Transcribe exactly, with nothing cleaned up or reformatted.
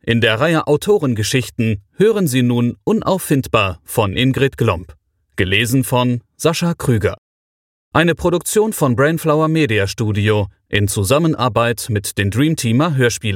In der Reihe Autorengeschichten hören Sie nun Unauffindbar von Ingrid Glomb. Gelesen von Sascha Krüger. Eine Produktion von Brainflower Media Studio in Zusammenarbeit mit den Dreamteamer Hörspiele.